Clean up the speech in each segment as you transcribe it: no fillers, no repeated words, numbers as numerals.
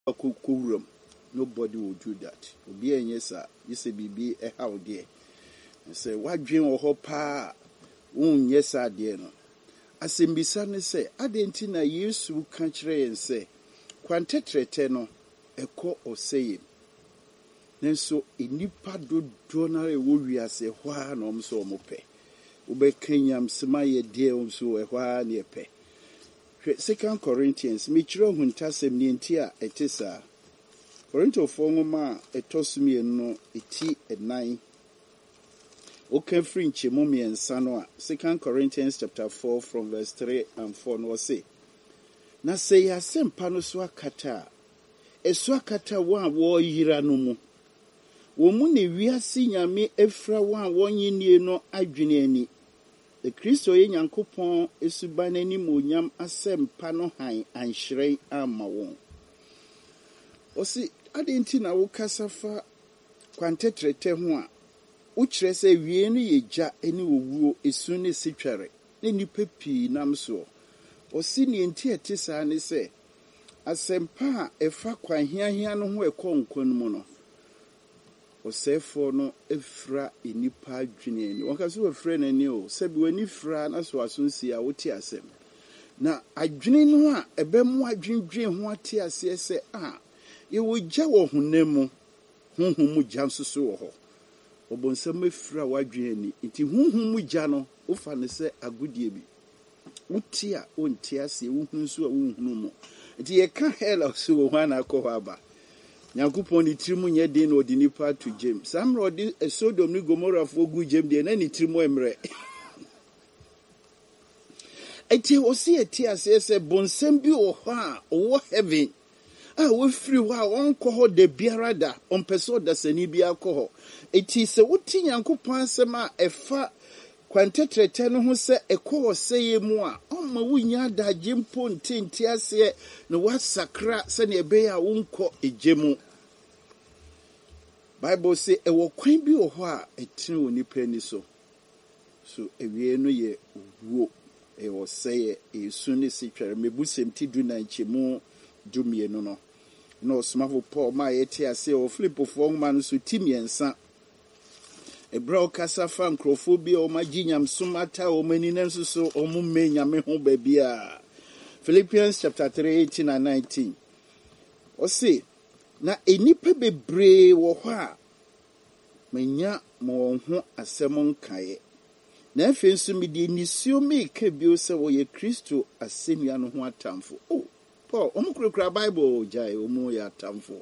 kurum. Nobody will do that. Obi enyesa, you say bibi how there. And say what dream or hopa yesa dear no. Asimbisa ne say, adenti na Yesu kanchire and say, kwantetrete no eko oseye. Nenso enipa dodo na ewo wiase hwa na omso omope. Ube kenyam sema ye die omso ehwa na epe. 2 Corinthians michiro huntasem ni ntia etisa. Korinto fongoma etosumi no eti enai. Okay, French miensa no a 2 Corinthians chapter 4 from verse 3 and 4 no say. Na say asempa no so akata. Eso akata wa wo yira no mu. Wo mu ne wiase nyame efra wa wonyi nie no adwene ani. The Kristo ye Nyankopɔn esuban ani monyam asempa no han anhyerɛn ama won. Osi adenti na wo kasafa kwantetrete ho a ukyerɛ sɛ wie no yɛ gya ani owuo esu ne sitware ne nipa pii nam so. Osi ne enti ete saa ne sɛ asempa a ɛfa kwanhiahia no ho ɛkɔ nkwan mu no. Osefo no efra enipa adwene ni. Wonka so efra nani o, sebi wani fra na so asonsi a wote asem. Na adwene no a ebemu adwendwen ho ate ase se ye wo gya wo honam honhom mu gya nso so wo ho. Obonsam efra wadwene ni. Nti honhom mu gya no wo fa ne se agodie bi. Wote a onte ase wo hu nso a wo hu mu. Nti ye ka hela so wo hwa na akɔ aba. Nyankopɔn ni tirimu nye den no odi nipa to gem. Samro odi Sodom ni Gomorrah fo gu gem de na ni tirimu emre. Eti osi eti ase bonsam bi wo ho a wo heaven. Wo free wa onko ho de biara da, onpeso da sani bi akɔ ho. Eti se wuti Nyankopɔn asɛm a ɛfa kwantetrete no ho se ɛkɔ oseye mu a ɔma wunya da jimpo ntinti ase no wasakra se ne ebe ya wonko ejemu. Bible say ɛwɔ kwan bi wɔ hɔ a ɛtene wɔ nipa ni so. So ewie no ye wuo ɛwɔ seye esu ne sitware mebusem ti du na nchemu dumie no no. No smafo Paul ma yɛte ase wɔ Filipofo ma no so timiensa. Ebra okasafa nkrofobia o maginyam sumata o manina nso so o mumme nyame ho babia. Philippians chapter 3:18 and 19. O say na enipa bebre wo ho a manya mo ho asɛm nkae. Na afi nso me de nisio me ka bio sɛ wo ye Kristo asɛnnua no ho atamfo. Oh, Paul, omukura Bible jai omu ya atamfo.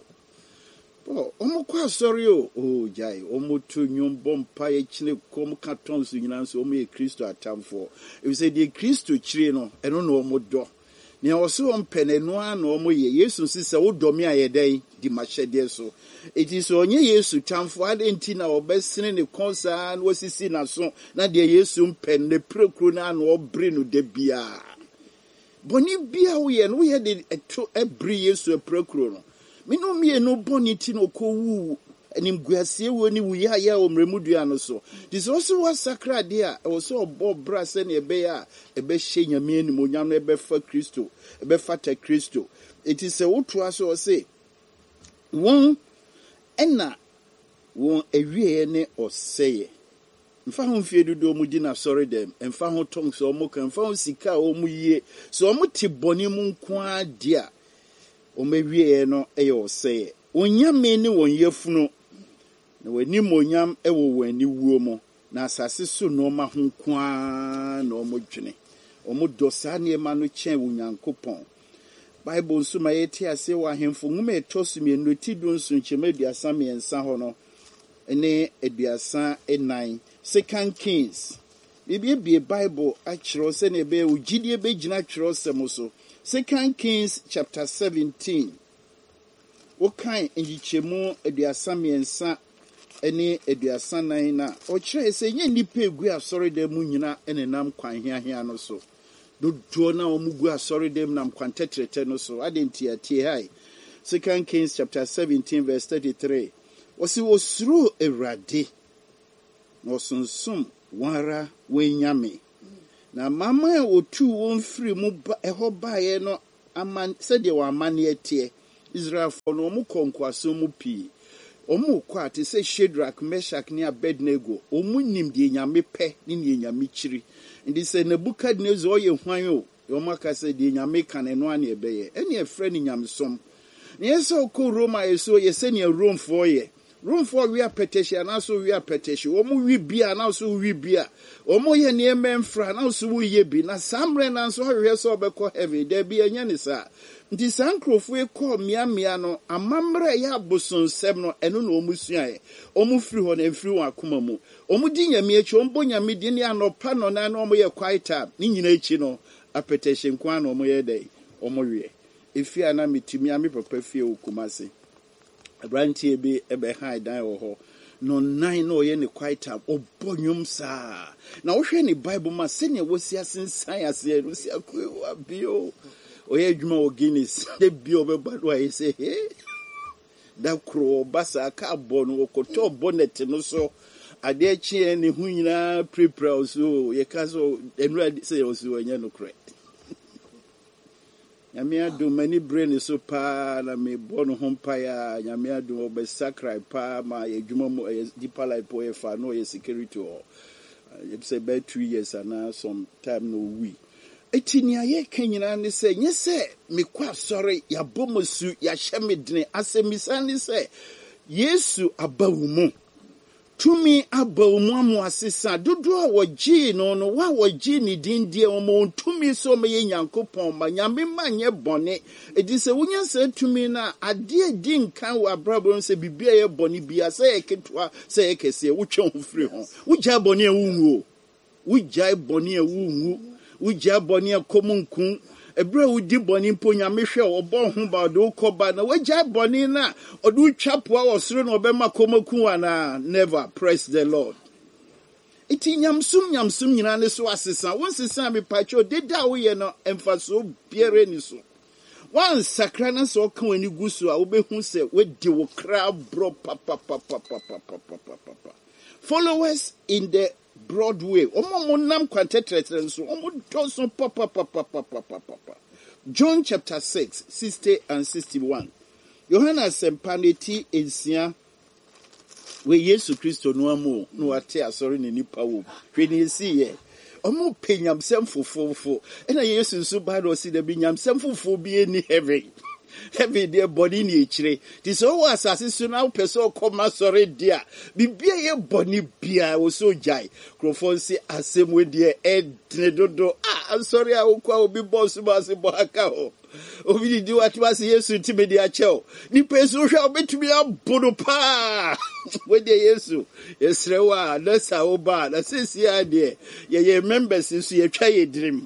Omukwa sorry jai omutu nyombo mpa ye chine kom katon so nyina so omu ye Kristo atamfo. If say the Kristo chire no eno no omodo. Nia oso ompene no a no omu ye Yesu sise wo domi ayedai di mahyede so. It is onye Yesu tamfo adenti na obesene ne konsa na wasisi na so na de Yesu mpene ne prekru na no obre no de bia. Boni bia wo ye no ye de eto ebre Yesu prekru no. Mino me no boniti no ko wu enim guasie wo ni wuya ya omremudua no so. This also was sacred there. Also Bob Brass and Ebea ebe hye nyame ni monyam no ebe fa Kristo ebe fata Kristo. It is a woto aso say won ena won ewie ne oseye. Mfa ho mfie dodo mu di na sorry dem. Mfa ho tong so mo kan mfa ho sika o mu yie. So mo ti boni mu nko a dia. Omewie no eyo oseye. Onyame ni won yefunu. Na wani monyam ewo wani wuo mo. Na asase so no ma ho nko a na omo dwene. Omo dosa ne ma no chen wo Nyankopɔn. Bible nso ma yeti ase wa hemfo nwuma etosumi no ti do nso nchema aduasa miensa ho no. Ene aduasa enan. 2 Kings. Bibie Bible achiro se ne be ugidie be gina chiro semo so. 2 Kings chapter 17. Wokan njichemu aduasa miensa ene aduasa nan na ochire se nye nipa egu asori dem nyina enenam kwan hiahia no so. Dodo na omugu asori dem nam kwantetrete no so. Adenti atie hai. 2 Kings chapter 17 verse 33. Osi osuru Ewurade. Osonsum wara wenyame. Na mama otu won free mu eho bae no aman said ye wa amane atie. Israel for no mu konkwaso mu pi. Omu kwa te say Shadrach, Meshach ni Abednego. Omu nim de nyame pe ni nyame chiri. Ndi say Nebukadnezar ye hwan o. Yomaka say de nyame kan eno ane ebeye. Ene e frɛ ni nyamsom. Yeso ko Roma yeso yese ne Rome for ye. Rome for we are petition and also we are petition. Omu we bia and also we bia. Omu ye ne memfra and also we ye bi. Na samre na so hwe so obekɔ heaven. There be anya ni sa. Nti sankrofo e kɔ mia no amamre ya bosonsem no eno na omu suae. Omu firi ho na mfiri ho akoma mu. Omu di nyame echi ombo nyame di ne anopa no na omu ye quiet ni nyina echi no apetition kwa na omu ye dai. Omu wie. Efi ana mitimi ami papa fie okumase. Abrantie bi ebe high dan wo ho. No nine no ye ne quiet obonyum sa. Na wo hwe ne Bible ma se ne wosi asensan ase no si akwa bio. Oye dwuma o Guinness de bio be bado ayi say da kro basa ka bono okoto bonnet no so ade achi ne hu nyina prepare so ye ka so enura say o so anya no kre nyame adu mani brain so pa na me bono hompa ya nyame adu obe sacrifice pa ma ye dwuma mu deeper life boy fa no ye security o ye say about 2 years and some time no we etinia ye kanyina ne se nye se mekwa sori ya bomosu ya hyemedene asemisa ne se Yesu abawumu tumi abawumu amuasesa dodo a wogi no wa wogi ni dindie omo tumi so me Nyankopɔn ma nyame manye bone edise wonya se tumi na ade di nkan wa brabon se bibia ye bone bia se eketwa se ekese wotwe ho firi ho wogya bone ewunwo wogya bone ewunwo wujja boni akomunkun ebra wudi boni mponya mehwe obo ho ba do koba na wujja boni na odu twapoa osoro na obema komakun ana never praise the Lord. Iti nyamsum nyina ne so asesa won sesa me pacho deda wo ye no emfaso biere ni so wan sakra na so kan wani gusu a obehu se wedi wo kra bro papa followers in the Broadway. Nam John chapter 6, 60 and 61. Yohana sempaneti ensia we Yesu Kristo no amu no ate asori ne nipa wo. Hwe ne si ye. Omo penyamsem fofofo. Ena Yesu so ba do si da binyamsem fofo bi eni heaven. Heaven their body ni echire. This all was assassin now person come sorry dear. Bibia ye body bia o so jai. Crofon say asem we dear ed dodo. I'm sorry I will call be boss basi bohaka ho. Obi di what was Yesu ti me dia cheo. Ni person shall be to be a bodo pa. We de Yesu. Yesrewa na sa oba na sisi ade. Ye members nso ye twa ye dream.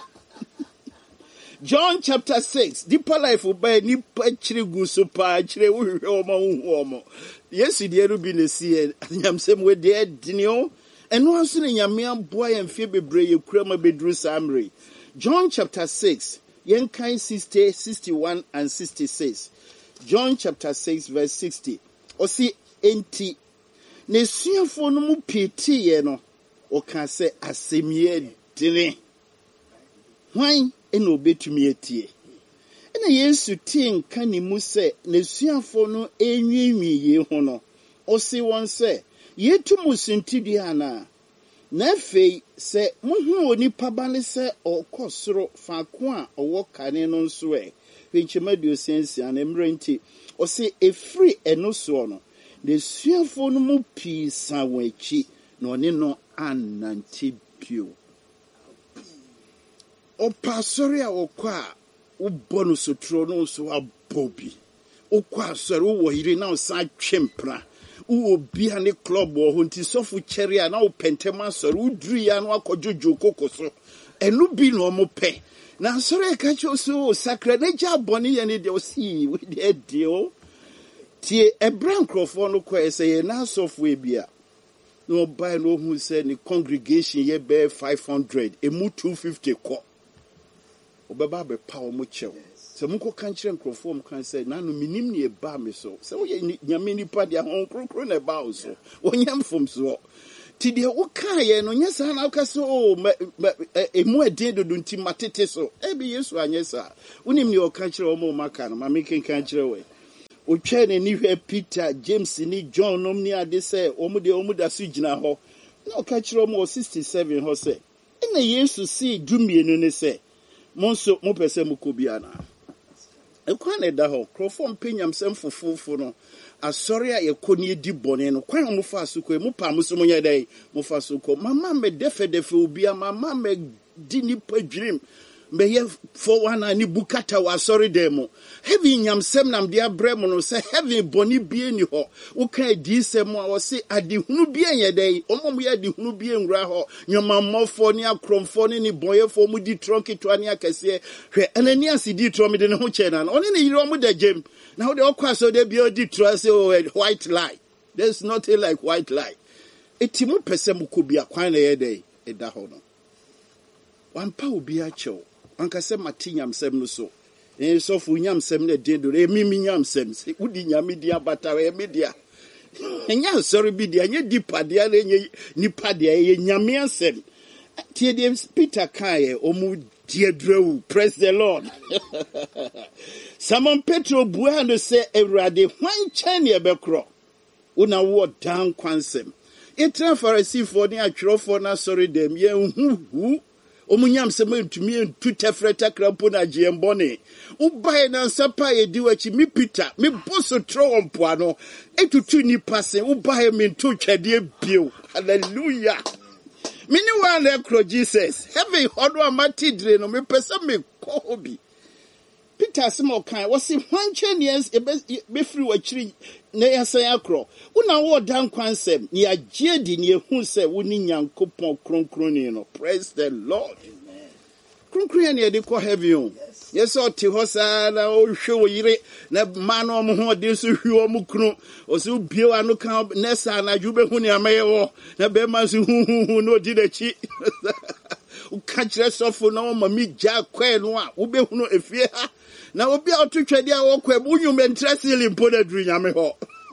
John chapter 6, deeper life by ni pachiri gusu pa chire wo omo Yesu de eru bi ne sie nyamsem we de dinio eno anso ne nyame aboa ye mfie bebre ye kura ma bedru samre. John chapter 6 yen kan 60, 61 and 66. John chapter 6 verse 60. Osi enti ne suafo no mu piti ye no o kan se asemie dine hwan ena obetumi etie ena Yesu tie nka ne mu se nesuafo no enwiinwi ye ho no osi won se yetu musinti ana na afei se muhu onipa ba ne se okosoro faako a owo kane no nso hwenchemadio sensia na mrenti osi efri eno so no nesuafo no mu pii sawachi na one no ananti bio o pasori a okwa wo bonu sotro no so abobi okwa sori wo hire na osa twempra wo obi ane club wo nti sofu cherry na wo pentema sori wo duru ya no akojojo kokoso enu bi no mo pe na sori ka cho so sakra na ja boni ye ne de o si we de dio tie ebran crofo no kwa ese ye na sofu e bia no buy no who say the congregation ye be 500 emu 250 ko obeba be power mo chew se munko kan kire nkrofo kan say nanu minim ne ba me so se wo ye nyame nipa dia hon krokro na ba so wonyam fom so Tidi Okaye no nyesa na okaso emu eden do nti matete so. Ebi Yesu anyesa. Unim ni oka kire omo maka no ma meken kan kire we. Otwa ne ni hwe Peter, James ni John nom ni ade se omo da so gina ho. Na oka kire omo 67 ho se. Na Yesu si dumienu ne se. Monso mo pese mu kobia na. Ekwa na da ho. Krofo mpenyam sem fofofo no. Asori a yekoni di bone no kwan mo fa so ko mo pa mo so mo nya dai mo fa so ko mama me defe obia mama me di ni padwirim me ye for one ani bukata wa asori dem heavy nyamsem nam dia brem no se heavy bone bie ni ho wo kan di sem a wo se adehunu bie nya dai omom ye adehunu bie nwura ho nyomammofo ni akromfo ni boyefo mu di tronketo ani akase hwe anani asidi tro me de ne ho che na oni ne yiro mu da jem. Now the okwaso de bi odi trust white lie. There's nothing like white lie. Etimu pese mu ko bia kwan na ye dey eda ho no. Wan pa obi a chew. Anka se matinyam sem no so. So fu nyam sem na de do mimi nyam sem. Udi nyame dia bata we media. Enya sorry bi dia nye dipa dia na nye nipa dia ye nyame asem. Tie dem Peter Kaye omu Diedrew, praise the Lord. Simon Petro buano se Erade, one Chani Ebekro. Una wo down kwansem. Etra Pharisee for the actual for na sorry them, ye who. Omunyam semen to me and two tefreta crampona giambone. Ubaye na sapa ye diwachi mi Peter, mi boso throw on puano. Etu tu ni passe, ubaye min tu chadie bio. Hallelujah. Mini one ekro Jesus. Heavy hodwa matidre no me pesa me kohobi. Peter Simo kan was in 1 years be free wa chiri na yasa yakro. Una wo dan kwansem ni agedi ni ehun se woni nyankopon kronkron no. Praise the Lord. Kronkron ni de ko heavy on. Yes o ti hosa na o hwe wo yire na man o mo ho de so hwe o mo kunu o so bio anu kan nesa na jube hu ni amaye wo na be ma so hu no di da chi u ka kire sofo na o ma mi ja kwa no a wo be hu no efie ha na obi a otwetwade a wo kwa bu nyum entrasili mpo na duru nyame ho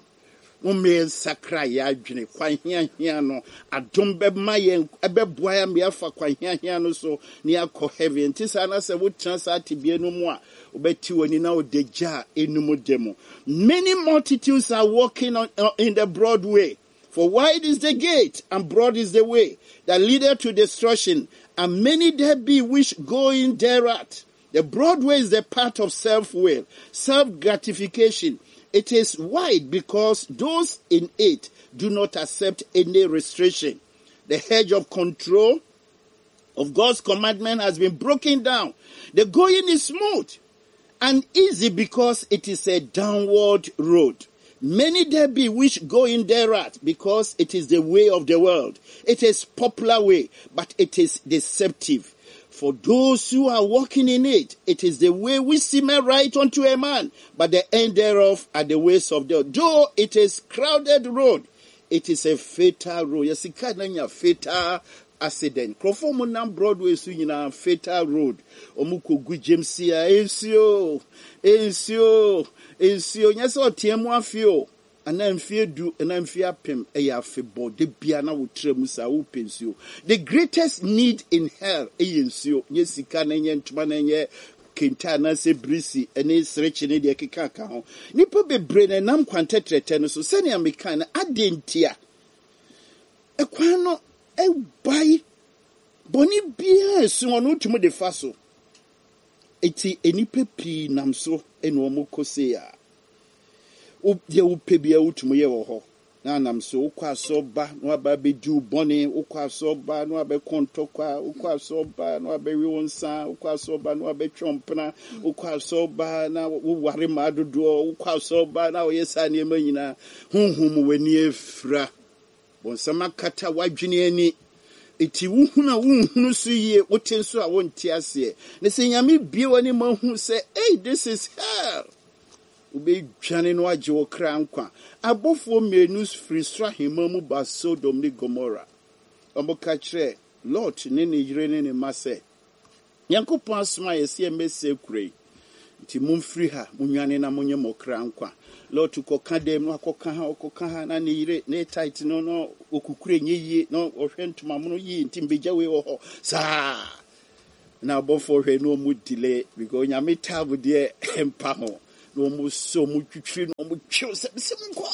me sakra ya adwene kwan hia no adom be maye ebeboa ya me afa kwan hia no so ni akọ heavy ntisa na se wo transa tibie no mu a obeti woni na odeja enum demo. Many multitudes are walking in the broad way, for wide is the gate and broad is the way that leadeth to destruction, and many there be which go in thereat. The broad way is the path of self-will, self-gratification. It is wide because those in it do not accept any restriction. The hedge of control of God's commandment has been broken down. The going is smooth and easy because it is a downward road. Many there be which go in thereat because it is the way of the world. It is popular way, but it is deceptive. For those who are walking in it, it is the way which seemeth right unto a man, but the end thereof are the ways of the world. Though it is crowded road, it is a fatal road. Yes, it can fatal accident. Krofomo nam Broadway so yina fatal road. Omuko gu James ya ensio. Nyese otiemu afio. Anamfie du anamfie apem eya febo de bia na wo tremu sa wo pensio. The greatest need in hell eyensio nye sika na nye ntuma na nye kenta na se brisi ene srechi ne de keka ka ho. Nipa bebre na nam kwantetrete no so sene ameka na adentia. Ekwan no bai boni bia esu ono tumu de faso. Eti enipa pi namso eno omo kosea. Ye upebia utumoye wo na nam so ukwaso ba no aba be du boni ukwaso ba no aba kontokwa ukwaso ba no aba wi wonsa ukwaso ba no aba twompena ukwaso ba na wo ware madodo ukwaso ba na wo yesa ne manyina hunhum wani efra bonsama kata wadwene ani eti wuhunu so yie wotenso a wonti ase ne se nyame bie wani mahu se hey, this is hell. Ube jane no aje wo kra nkwa abofo menu frisra himamu ba Sodom ni Gomorrah oboka kire Lot ne yire ne mase Yankopon asma yesi emese kurei nti mumfiri ha munwane na munye mokra nkwa Lord to koka dem no akoka ha na ne yire ne tight no okukure nyeye no ohwe ntoma muno yi nti mbegya we ho saa na bofo hwe no mu delay because nyame tab de empa ho no mu so mu twitwi no mu twiw se mko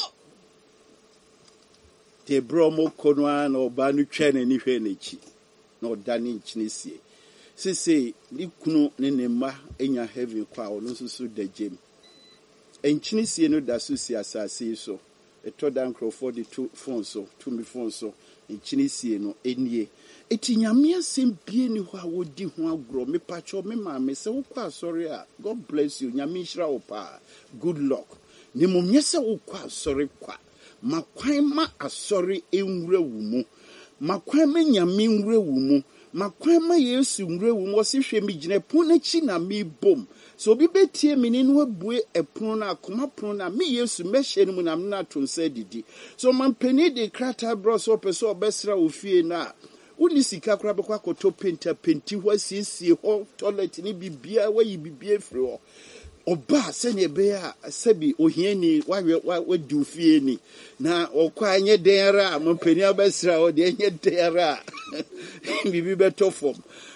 te bro mo konwa na oba no twa na ni hwe na chi na odane nchine sie sese ni kunu ne ne ma enya heaven kwa ono susu da jem enchine sie no da so si asase so etoda nkrofo de two phone so to me phone so enchine sie no enie eti nyame asem bie ni ho a wodi ho agro me pacho me ma me se wo kwa sorry a God bless you nyame hira wo pa good luck ni mo nyese wo kwa sorry kwa makwan ma asori enwura wu mu makwan ma nyame nwura wu mu makwan ma Yesu nwura wu mu wo se hwe me gine pon na chi na me bom so obi betie me ni no abue epon na akoma pon na me Yesu mehye no mu na na to nsa didi so mampani de krata bro so peso obesra ofie na uni sika kura bekwa koto penti ho asiesie ho toilet ni bibia wayi bibia firi ho oba se ne be a sabi ohiani wa du fie ni na okwa anye denra mampani abesra o de anye denra bibi beto form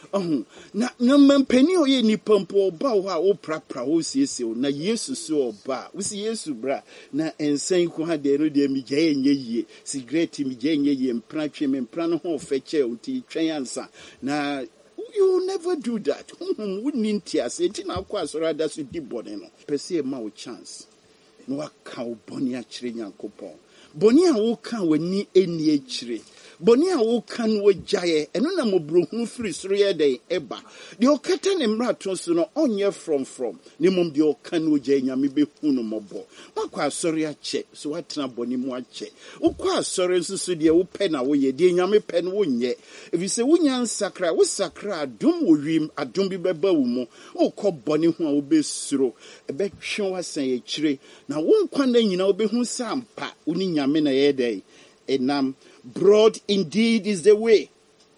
na mampani o ye ni pampo oba ho a oprapra ho siesie na Yesu so oba usi Yesu bra na ensan ko ha de no de mi gye enye yie cigarette mi gye enye yie mpra twe me mpra no ho feche unti twen ansa na you will never do that. Wouldn't tears it na kwa so rather so di bone no. Pese ma wo chance. No aka wo bone a kire Nyankopon. Bone a wo kan wani eni a kire. Bone a wo kan wo gyae eno na mobrohu firi soro ye den eba. De okata ne mrato so no onye from ne mom de okan wo gyae nyame be hu no mobo. Makwa asori a che so watena bone mu a che. Ukwa asori nsusu de wo pe na wo ye de nyame pe no wo nye. If se wunya nsakra wo sakra adom wo wim adom bi beba wo mu. Ukọ bone hu a wo be suro ebe twen wasan ye kire na wo nkwa na nyina wo be hu sampa uni nyame na ye den enam. Broad indeed is the way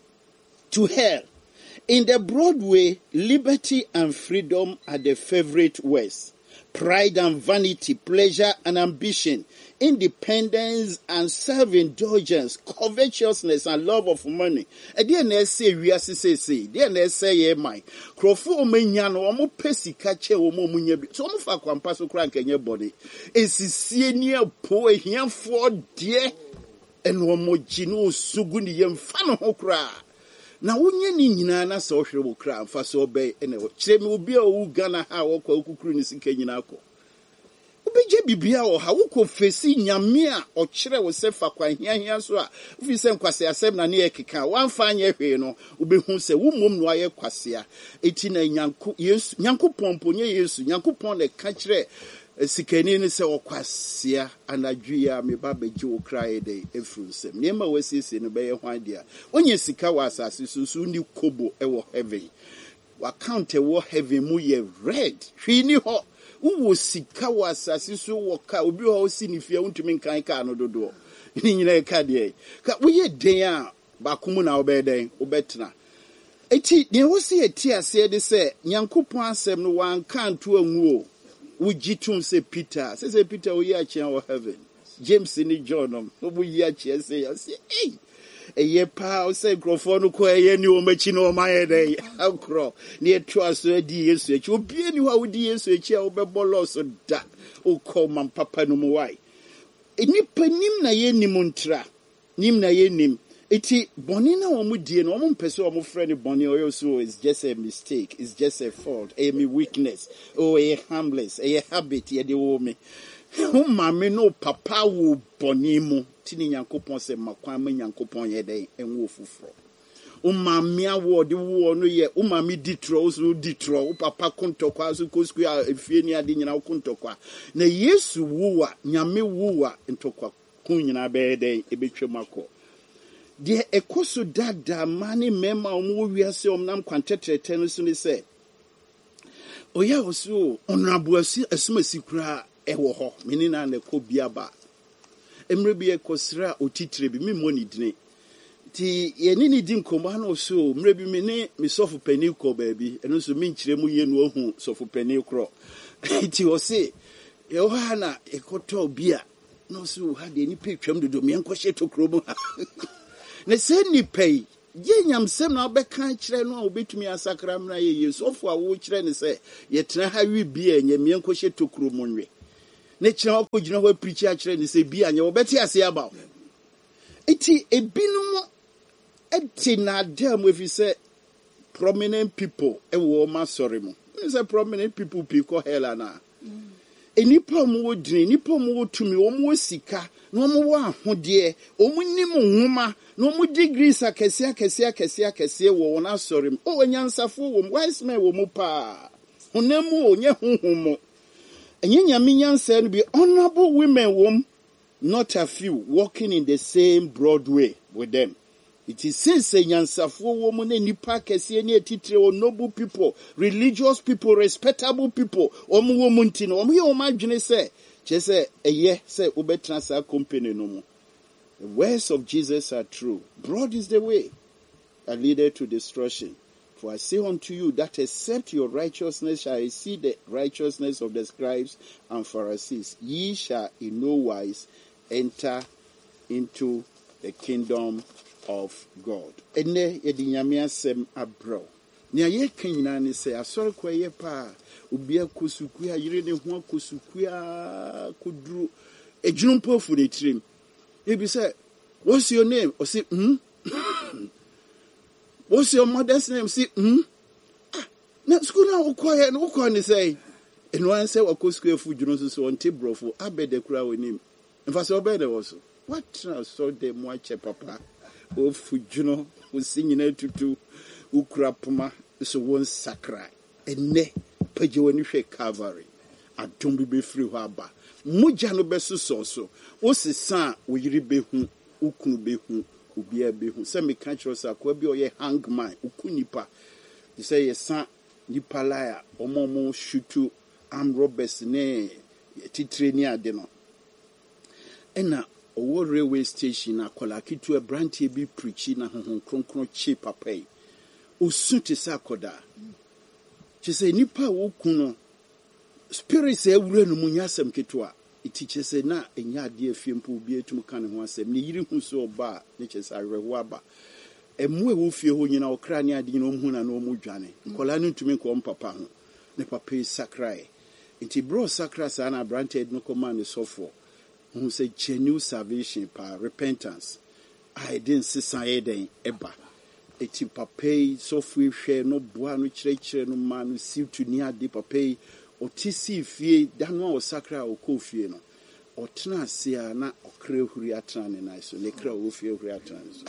to hell. In the broad way, liberty and freedom are the favorite words. Pride and vanity, pleasure and ambition, independence and self-indulgence, covetousness and love of money. And then they say, we are say, then they say, yeah, my. Crofo menyano, omo pesi kache, omo munyebi. So omo fa kwampaso krank enye body. Esi sienia po, ehian for dear. And one more gino suguni yemfano hokra. Na unye ni nyina na so hwere wo kra mfa so be ene kire me obi a wo Ghana ha wo kwa okukuru ni sika nyina ko obeje bibia wo ha wo ko fesi nyame a o kire wo se fa kwa hiahia so a ofi se nkwase asem na ne ekeka wanfa anye hwe no obehu se wo mom no aye kwase a eti na nyanko Yesu nyanko pompo nye Yesu nyanko pon ne ka kire sikani ni se okwasea anadwia me ba beji wo krae de efrunsem nema wasisi no be hwan dia onye sika wa asase so ni kobo e wo heaven wa count e wo heaven mu ye red hwini ho wo sika wa asase so wo ka obi ho si ni fia untumi nkan ka no dodo ni nyina ka de ka wo ye den a ba kumu na wo be den wo betena eti de wo si eti ase de se Nyankopon asem no wan kanto anwu o Ujitum se Peter. Say Peter we are in heaven. James ni John. We are say hey. A ye pa say microphone ko ye ni o machi no ma ye dey. Akro. Near trust di Yesu echi. Obi ni wa di Yesu echi a obebolo so da. O call man papa no mo why. Enipa nim na ye nim ntra. Nim na ye nim. Iti boni na omu die no omu mpese omu friend boni oyo so is just a mistake, it's just a fault, a me weakness, or a harmless, a habit ye de wo me. Mama no papa wo boni mu tini Nyankopon se makwan ma Nyankopon ye den enwo fufuro. Mama awo de wo no ye mama ditro so ditro papa kontokwa so kosku afie ni ade nyina kontokwa. Na Yesu wuwa nyame wuwa ntokwa kun nyina be den ebetwemako. De ekoso dada mani mema omu wiase omnam kwantetrete no so ni se oya oso onabuasi asumasi kura ewo ho menina na ko biaba emre bi ekosra otitire bi memo ni dine Ti yenini di nkɔmɔ no so mmerɛ bi me ne me sɔfo pani kɔ baabi ɛno nso menkyerɛ mu yie no ahu sɔfo pani korɔ ti ɔse ɛwɔ ha na ɛkɔtɔ bi a na ɔse ha deɛ nipa twam dodo meɛnkɔhyɛ tokuro mu ha na sɛ nipa yi gye nyamsɛm na wobɛka kyerɛ no a wobɛtumi asakra mmra yɛyie sɔfo a wokyerɛ ne sɛ yɛtena ha wi bi a ɛnyɛ meɛnkɔhyɛ tokuro mu nwe ne kyerɛ wɔkɔgyina hɔ apirikyi akyerɛ ne sɛ bi a nyɛ wɔbɛte ase aba wo eti ebinom eti na adam if you say prominent people e wo ma sorry mo you say prominent people pick hell ana enipa mo wodini enipa mo wotumi wo mo sika no mo wo ahode o mo nim nhoma no mo degrees akese wo na sorry mo o nyansafo wo wise man wo mo pa honamu onye honhom enye nyame nyansa no be honorable women wo not a few walking in the same broad way with them. It is since a nyansafo woman and nipa kesi ni etitire o noble people, religious people, respectable people. Omu woman tino. Omu ye omajine se. Chese eye se ubetra sa company no mo. The words of Jesus are true. Broad is the way that leadeth to destruction. For I say unto you that except your righteousness shall exceed the righteousness of the scribes and Pharisees, ye shall in no wise enter into the kingdom of God. Ene yedi nyame asem abro. Nia ye kanyina ne se asori kwaye pa obi akosuku ayire ne ho akosuku koduru ejunumpo fu ne tirim. E be say, what's your name? Or say, what's your mother's name? Say, na school na ukwaye no ukwa ne say. Eno an say wakosuku fu junu so on tebrofo abede kura wonim. Mfa so obede wo so. What so de mo ache papa? O fujuno o sinyina tutu ukrapuma so won sakra ene page woni hwe Calvary adom bi be free ho aba moja no beso so o sesa o yiri behu ukunu behu obi behu se me ka kiro sa kwa bi o ye hangman ukunipa they say yesa nipa laya omomo shutu am robbers ne titire ni ade no ena owo railway station akola kitu e brantie bi preachi na honhon kronkron chi papai osuti sakoda chese nipa wo kuno spirit e wura no mu nyasem ketwa itiche se na enya ade afiempo obi etum kan ho asem ne yiri hu so oba ne chese aweho aba emu e wo fie ho nyina okra ne ade no hu na no mu dwane kola no ntumi ko papa ho ne papai sakrai iti bro sakra sa na brantie no command sofo who say genuine salvation par repentance. I didn't see sayeden eba. Eti papai so free share no boa no chire no man receive to near de papai otisi fie danwa o sakra o kofie no. Otena sia na okre huri atra ne na so ne kra o fie huri atra so.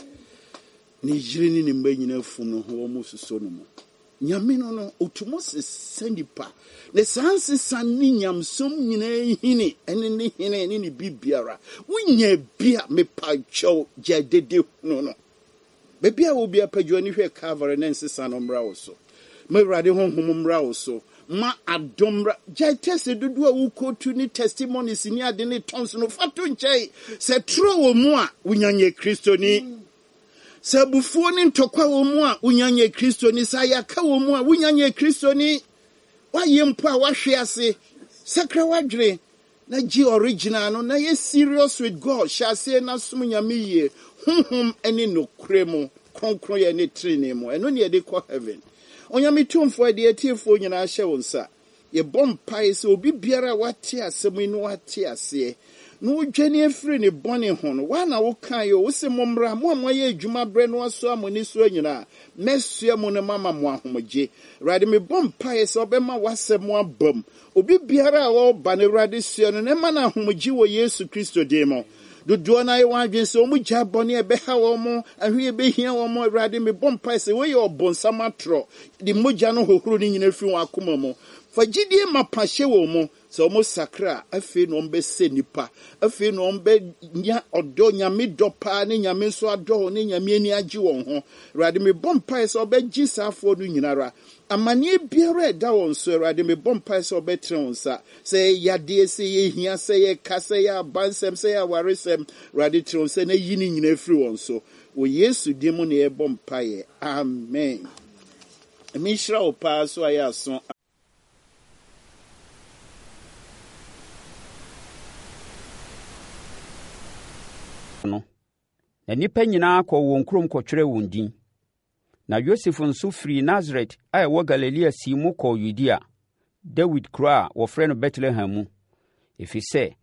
Ni jire ni mba nyina fu no ho mo suso no mo. Nyame no otumo se sendipa ne sanse sanni nyamsom nyina hini ene ne hini ene ne bibiara wonya bia me pacho jadede no be bia wo bia padwo ni hwe Calvary na nsesa no mra wo so me wrade honhom mra wo so ma adomra jatese dudu a wo kotu ni testimonies ni ade ne tons no fato nchai se tro wo mu a wonyanye Kristo ni sabufuo ni ntokwa wo mu a unyanye Kristo ni sayaka wo mu a unyanye Kristo ni wayempo a wahwe ase sakra wadwere na gi original no na ye serious with God shall say na sum nyame ye honhom ene no kremo konkro ye ne trine mo eno ne de ko heaven onyame tumfo de atiefo nyina hye wonsa ye bompai se obi biara wate asem inu wate ase no dwane afiri ne bone ho no wa na wo kan yo wo se momra mo amoye adwuma bre no aso amoni so anyina mesua mo ne mama mo ahomje rade me bompa se obema wasem mo abam obi biara wo ba ne rade sua no ne ma na ahomje wo Yesu Kristo de mo dodo na ye wadwen se omu gya bone e be ha wo mo ahwe be hia wo mo rade me bompa se we ye obonsama tro di mogya no hohoro ni nyina fi wo akoma mo fagidie mapahye wo mo sɛ ɔmo sakra afei na ɔmo bɛsɛ nipa afei na ɔmo bɛnya ɔdɔ nyame dɔ paa ne nyame nso adɔ ne nyame ani agye wɔn ho Awurade mebɔ mpae sɛ ɔbɛgye saafoɔ no nyinara amanneɛ biara ɛda wɔn so Awurade mebɔ mpae sɛ ɔbɛtena wɔn nsa sɛ yadeɛ sɛ yɛhia sɛ yɛka sɛ yɛ abansɛm sɛ yɛ awaresɛm Awurade tena wɔn nsa na yi ne nyina afiri wɔn so wɔ Yesu din mu na yɛbɔ mpaeɛ amen menhyira wo paa so ayɛ aso no na nnipa nyinaa kɔɔ wɔn kurom kɔtwerɛ wɔn din na Yosef nso firi Nasaret a ɛwɔ Galilea sii mu kɔɔ Yudea Dawid kuro a wɔfrɛ no Betlehem mu ɛfiri sɛ